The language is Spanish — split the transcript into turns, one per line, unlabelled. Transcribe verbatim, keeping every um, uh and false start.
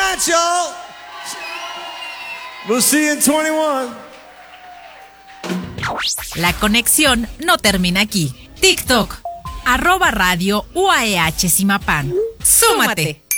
night, y'all. We'll see you in twenty-one.
La conexión no termina aquí. TikTok, arroba radio U A E H Zimapán. ¡Súmate!